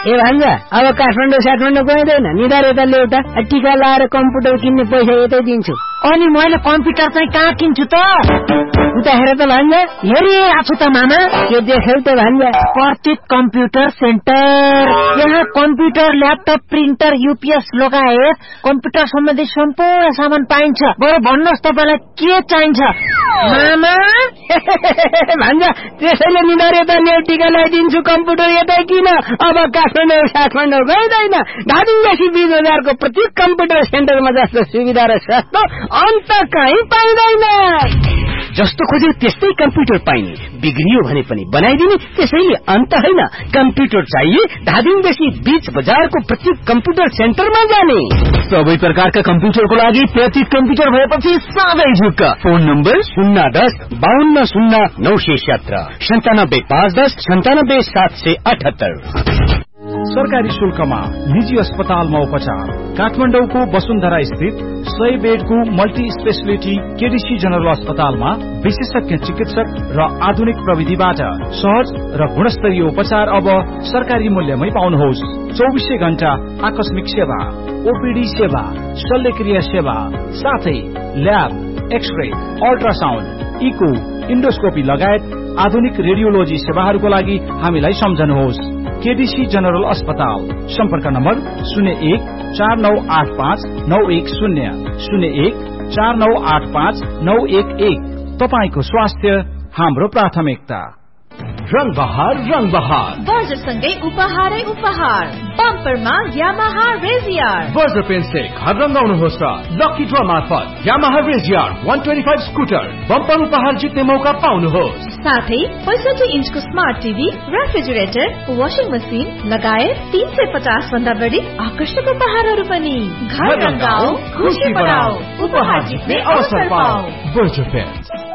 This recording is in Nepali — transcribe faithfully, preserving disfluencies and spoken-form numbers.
ए भान्जा अब काठमाडौँ साठमाडौँ गइँदैन निधार यता ल्याउटा टिका लाएर कम्प्युटर किन्ने पैसा यतै दिन्छु। अनि मैले कम्प्युटर चाहिँ कहाँ किन्छु त? उता हेर त भान्जा। हेरे आछु त मामा। के देख्यौ त भान्जा? प्रतीक कम्प्युटर सेन्टर। यहाँ कम्प्युटर ल्यापटप प्रिन्टर युपीएस लगायत कम्प्युटर सम्बन्धी सम्पूर्ण सामान पाइन्छ। बरु भन्नुहोस् तपाईँलाई के चाहिन्छ मामा? भान्जा त्यसैले निधार यता ल्याउ टिका लगाइदिन्छु कम्प्युटर यतै किन। अब काठमाडौँ साठमाडौँ गइँदैन। धादिङदेखि बीस हजारको प्रत्येक कम्प्युटर सेन्टरमा जस्तो सुविधा र सस्तो अन्त कहीँ पाइँदैन। जस्तो खोज्यो त्यस्तै कम्प्युटर पाइने, बिग्रियो भने पनि बनाइदिने, त्यसैले अन्त होइन। कम्प्युटर चाहिए धादिङदेखि बीच बजारको प्रत्येक कम्प्युटर सेन्टरमा जाने। सबै प्रकारका कम्प्युटरको लागि प्रत्येक कम्प्युटर भएपछि साधै झुक्क। फोन नम्बर शून्य दस बाहन्न शून्य नौ सय सत्र सन्तानब्बे पाँच दस सन्तानब्बे सात सय अठहत्तर। सरकारी शुल्कमा निजी अस्पतालमा उपचार। काठमाडौँको वसुन्धरा स्थित सय बेडको मल्टी स्पेशलिटी केडीसी जनरल अस्पतालमा विशेषज्ञ चिकित्सक र आधुनिक प्रविधिबाट सहज र गुणस्तरीय उपचार अब सरकारी मूल्यमै पाउनुहोस्। चौबिसै घण्टा आकस्मिक सेवा, ओपीडी सेवा, शल्यक्रिया सेवा, साथै lab, x-ray, ultrasound, eco, endoscopy लगायत आधुनिक रेडियोलोजी सेवाहरूको लागि हामीलाई सम्झनुहोस्। केडीसी जनरल अस्पताल। सम्पर्क नम्बर शून्य एक चार नौ आठ पाँच नौ एक शून्य शून्य एक चार नौ आठ पाँच नौ एक एक। तपाईको स्वास्थ्य हाम्रो प्राथमिकता। रंग बहार रंग बहार बर्जरसँगै उपहारै उपहार। बम्परमा यामाहा रेजियर। बर्जर पेन्टले घर रंगाउनुहोस् र लकी ड्र मार्फत यामाहा रेजियर एक सय पच्चीस स्कुटर बम्पर उपहार जित्ने मौका पाउनुहोस्। साथै पैंसठी इन्चको smart TV, refrigerator, washing machine लगायत तीन सय पचास भन्दा बढी आकर्षक उपहारहरू पनि। घर रंगाऊ, खुशी बढाऊ, उपहार जित्ने अवसर पाऊ। Berger pant.